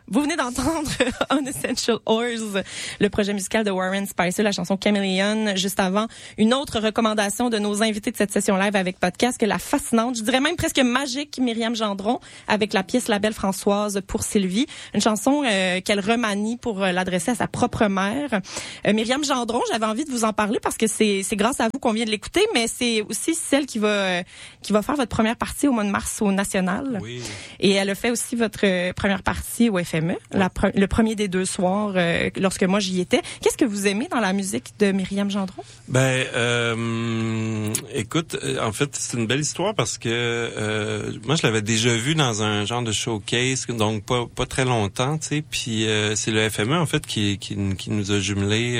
Vous venez d'entendre Unessential Oils, le projet musical de Warren Spicer, la chanson Chameleon. Juste avant, une autre recommandation de nos invités de cette session live avec podcast, que la fascinante, je dirais même presque magique, Myriam Gendron, avec la pièce La Belle Françoise pour Sylvie. Une chanson qu'elle remanie pour l'adresser à sa propre mère. Myriam Gendron, j'avais envie de vous en parler parce que c'est grâce à vous qu'on vient de l'écouter, mais c'est aussi celle qui va faire votre première partie au mois de mars au National. Oui. Et elle a fait aussi votre première partie au FME, le premier des deux soirs, lorsque moi j'y étais. Qu'est-ce que vous aimez dans la musique de Myriam Gendron? Écoute, en fait, c'est une belle histoire parce que moi, je l'avais déjà vue dans un genre de showcase, donc pas très longtemps, tu sais. Puis c'est le FME en fait qui nous a jumelés.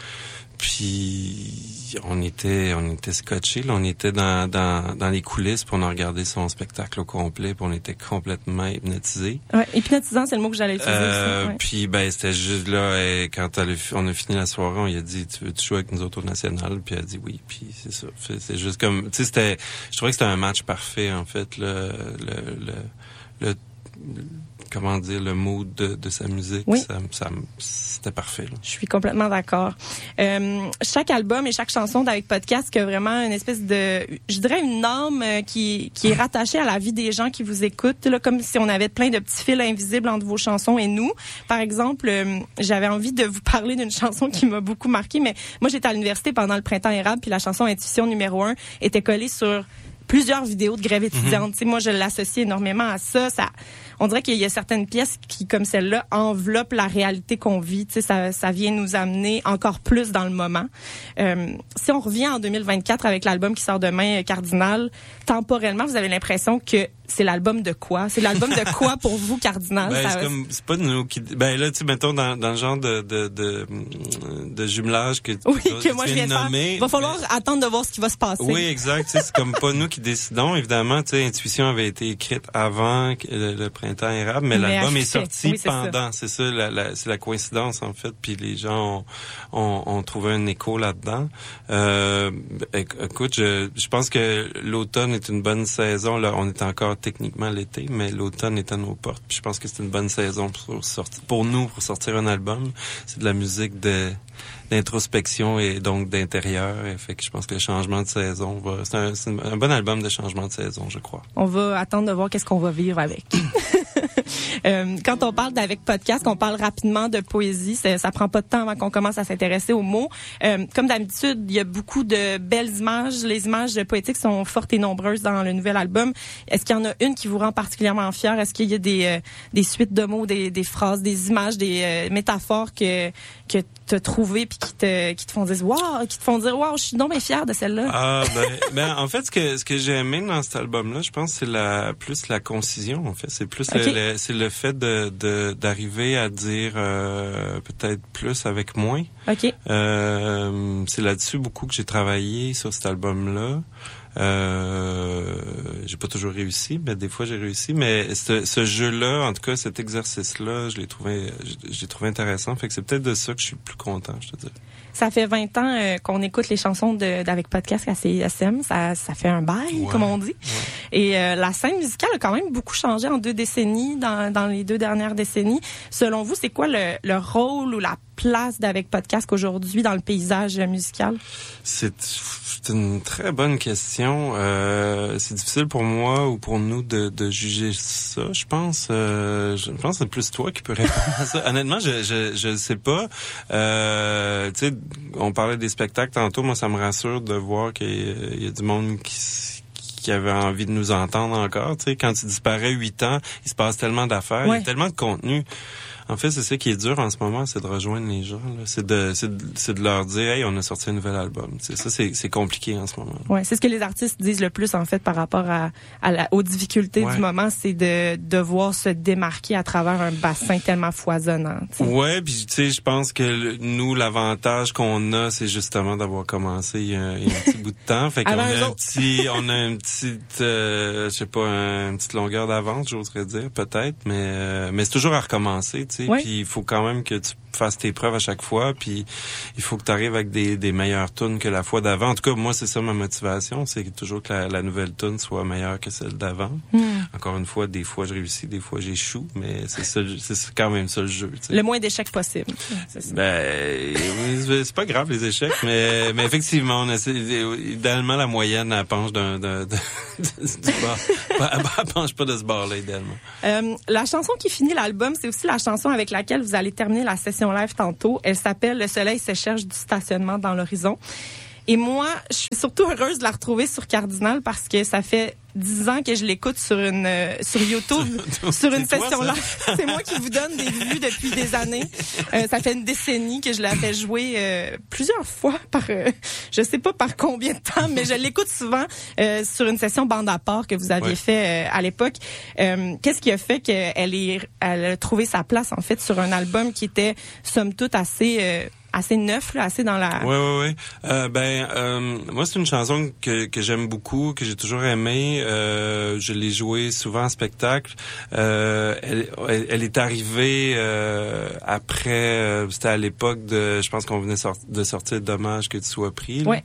Puis on était scotchés, là, on était dans les coulisses, puis on a regardé son spectacle au complet, puis on était complètement hypnotisés. Ouais, hypnotisant, c'est le mot que j'allais utiliser aussi. Ouais. Puis c'était juste là, quand on a fini la soirée, on lui a dit tu veux jouer avec nous autres au National, puis elle a dit oui, puis c'est ça. C'est juste comme, tu sais, je trouvais que c'était un match parfait en fait, le comment dire, le mood de sa musique, oui. C'était parfait. Là. Je suis complètement d'accord. Chaque album et chaque chanson d'Avec Podcast qui a vraiment une espèce de, je dirais une âme qui est rattachée à la vie des gens qui vous écoutent, là, comme si on avait plein de petits fils invisibles entre vos chansons et nous. Par exemple, j'avais envie de vous parler d'une chanson qui m'a beaucoup marquée, mais moi j'étais à l'université pendant le printemps érable, puis la chanson Intuition numéro 1 était collée sur plusieurs vidéos de grève étudiante. Tu sais, moi, je l'associe énormément à ça. On dirait qu'il y a certaines pièces qui, comme celle-là, enveloppent la réalité qu'on vit. Tu sais, ça vient nous amener encore plus dans le moment. Si on revient en 2024 avec l'album qui sort demain, Cardinal, temporellement, vous avez l'impression que c'est l'album de quoi? C'est l'album de quoi pour vous, Cardinal? C'est pas nous qui... là, tu sais, mettons, dans le genre de jumelage que moi je viens de nommer. Il va falloir attendre de voir ce qui va se passer. Oui, exact. C'est comme pas nous qui décidons. Évidemment, tu sais, Intuition avait été écrite avant le printemps érable, mais l'album est sorti pendant. C'est ça, c'est la coïncidence, en fait. Puis les gens ont trouvé un écho là-dedans. Écoute, je pense que l'automne est une bonne saison. Là, on est encore techniquement l'été, mais l'automne est à nos portes. Puis je pense que c'est une bonne saison pour sortir un album. C'est de la musique d'introspection et donc d'intérieur. Et fait que je pense que le changement de saison c'est un bon album de changement de saison, je crois. On va attendre de voir qu'est-ce qu'on va vivre avec. Quand on parle d'Avec Podcast, on parle rapidement de poésie. Ça prend pas de temps avant qu'on commence à s'intéresser aux mots. Comme d'habitude, il y a beaucoup de belles images. Les images poétiques sont fortes et nombreuses dans le nouvel album. Est-ce qu'il y en a une qui vous rend particulièrement fière? Est-ce qu'il y a des suites de mots, des phrases, des images, des métaphores que t'as trouvées puis qui te font dire waouh, je suis donc bien fière de celle-là. En fait, ce que j'ai aimé dans cet album-là, je pense, c'est plus la concision. En fait, c'est plus c'est le fait d'arriver à dire peut-être plus avec moins. OK. C'est là-dessus beaucoup que j'ai travaillé sur cet album-là. J'ai pas toujours réussi, mais des fois j'ai réussi. Mais ce jeu-là, en tout cas, cet exercice-là, je l'ai trouvé intéressant. Fait que c'est peut-être de ça que je suis le plus content, je te dirais. Ça fait 20 ans qu'on écoute les chansons d'Avec Podcast à CISM. Ça fait un bail, comme on dit. Ouais. Et la scène musicale a quand même beaucoup changé en 2 décennies, dans les 2 dernières décennies. Selon vous, c'est quoi le rôle ou la place d'Avec Podcast aujourd'hui dans le paysage musical? C'est une très bonne question. C'est difficile pour moi ou pour nous de juger ça, je pense. Je pense que c'est plus toi qui peux répondre à ça. Honnêtement, je sais pas. Tu sais, on parlait des spectacles tantôt. Moi, ça me rassure de voir qu'il y a du monde qui avait envie de nous entendre encore. Tu sais, quand tu disparais 8 ans, il se passe tellement d'affaires, il y a tellement de contenu. En fait, c'est ça qui est dur en ce moment, c'est de rejoindre les gens. Là. C'est de leur dire, hey, on a sorti un nouvel album. C'est compliqué en ce moment. Ouais, c'est ce que les artistes disent le plus en fait par rapport aux difficultés du moment, c'est de devoir se démarquer à travers un bassin tellement foisonnant. T'sais. Ouais, puis tu sais, je pense que nous, l'avantage qu'on a, c'est justement d'avoir commencé il y a un petit bout de temps. Fait qu'on a une petite, je sais pas, une petite longueur d'avance, j'oserais dire peut-être, mais c'est toujours à recommencer. tu sais. Puis il faut quand même que tu fasses tes preuves à chaque fois, puis il faut que tu arrives avec des meilleures tunes que la fois d'avant. En tout cas, moi, c'est ça ma motivation, c'est toujours que la nouvelle tune soit meilleure que celle d'avant. Encore une fois, des fois je réussis, des fois j'échoue, mais c'est quand même ça le jeu, tu sais. Le moins d'échecs possible. C'est ça. C'est pas grave les échecs, mais effectivement, on essaie, idéalement la moyenne elle penche du bord. Elle penche pas de ce bord-là idéalement. La chanson qui finit l'album, c'est aussi la chanson avec laquelle vous allez terminer la session live tantôt. Elle s'appelle « Le soleil se cherche du stationnement dans l'horizon ». Et moi, je suis surtout heureuse de la retrouver sur Cardinal parce que ça fait 10 ans que je l'écoute sur YouTube, sur une session live. C'est moi qui vous donne des vues depuis des années. Ça fait une décennie que je la fais jouer plusieurs fois je sais pas par combien de temps, mais je l'écoute souvent sur une session bande à part que vous aviez fait à l'époque. Qu'est-ce qui a fait qu'elle a trouvé sa place en fait sur un album qui était somme toute assez neuf, là, assez dans la... Oui. Moi, c'est une chanson que j'aime beaucoup, que j'ai toujours aimée. Je l'ai jouée souvent en spectacle. Elle est arrivée après... c'était à l'époque je pense qu'on venait de sortir Dommage que tu sois pris. Là.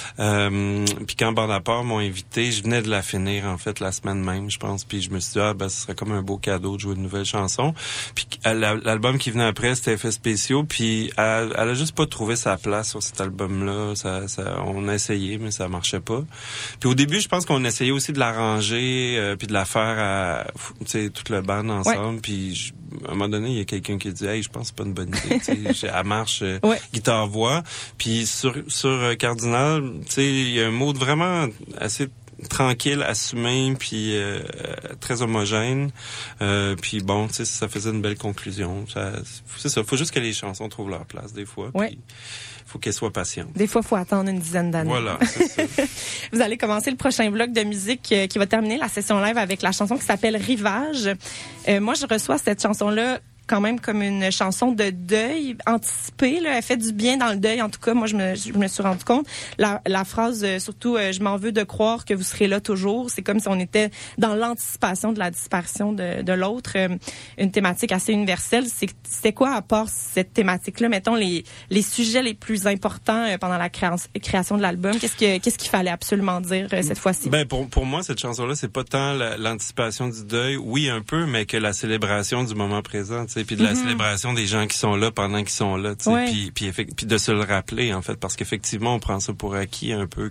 Puis quand Bande à part m'ont invité, je venais de la finir, en fait, la semaine même, je pense. Puis je me suis dit, ce serait comme un beau cadeau de jouer une nouvelle chanson. Puis l'album qui venait après, c'était Effets spéciaux. Puis elle a juste pas trouvé sa place sur cet album-là. On a essayé, mais ça marchait pas. Puis au début, je pense qu'on essayait aussi de l'arranger, puis de la faire tu sais, toute le band ensemble. Puis à un moment donné, il y a quelqu'un qui dit, hey, je pense que c'est pas une bonne idée. Elle marche guitare-voix. Puis sur Cardinal, tu sais, il y a un mode vraiment assez tranquille, assumé, puis très homogène. Puis bon, tu sais, ça faisait une belle conclusion. C'est ça. Faut juste que les chansons trouvent leur place des fois. Puis faut qu'elles soient patientes. Des fois, faut attendre une dizaine d'années. Voilà, c'est ça. Vous allez commencer le prochain bloc de musique qui va terminer la session live avec la chanson qui s'appelle Rivage. Moi, je reçois cette chanson-là quand même comme une chanson de deuil anticipé, là. Elle fait du bien dans le deuil. En tout cas, moi, je me suis rendu compte. La phrase, surtout, je m'en veux de croire que vous serez là toujours. C'est comme si on était dans l'anticipation de la disparition de l'autre. Une thématique assez universelle. C'était quoi, à part cette thématique-là, mettons, les sujets les plus importants pendant la création de l'album? Qu'est-ce qu'il fallait absolument dire cette fois-ci? Pour moi, cette chanson-là, c'est pas tant l'anticipation du deuil, oui, un peu, mais que la célébration du moment présent. Puis de la célébration des gens qui sont là pendant qu'ils sont là, puis de se le rappeler, en fait, parce qu'effectivement, on prend ça pour acquis un peu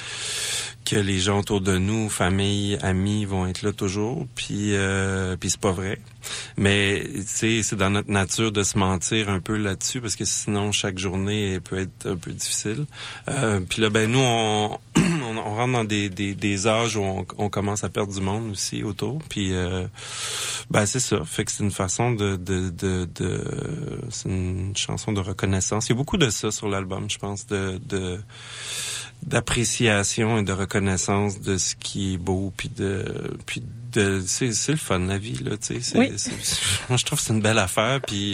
que les gens autour de nous, famille, amis, vont être là toujours, puis c'est pas vrai. Mais tu sais, c'est dans notre nature de se mentir un peu là-dessus, parce que sinon chaque journée peut être un peu difficile. Puis là, nous on rentre dans des âges où on commence à perdre du monde aussi autour. Puis c'est ça. Fait que c'est une façon c'est une chanson de reconnaissance. Il y a beaucoup de ça sur l'album, je pense, d'appréciation et de reconnaissance de ce qui est beau, puis c'est le fun, la vie, là, tu sais. Moi, je trouve que c'est une belle affaire, puis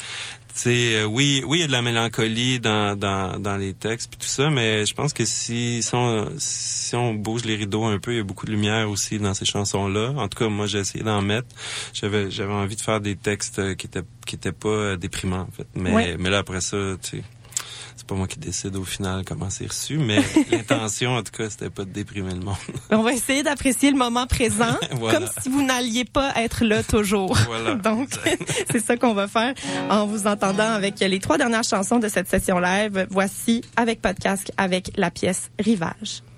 oui, il y a de la mélancolie dans les textes puis tout ça, mais je pense que si on bouge les rideaux un peu, il y a beaucoup de lumière aussi dans ces chansons-là. En tout cas, moi, j'ai essayé d'en mettre. J'avais envie de faire des textes qui étaient pas déprimants, en fait. Mais là, après ça, tu sais, c'est pas moi qui décide au final comment c'est reçu, mais l'intention, en tout cas, c'était pas de déprimer le monde. On va essayer d'apprécier le moment présent, voilà. Comme si vous n'alliez pas être là toujours. Voilà. Donc, c'est ça qu'on va faire en vous entendant avec les 3 dernières chansons de cette session live. Voici, avec podcast, avec la pièce Rivage.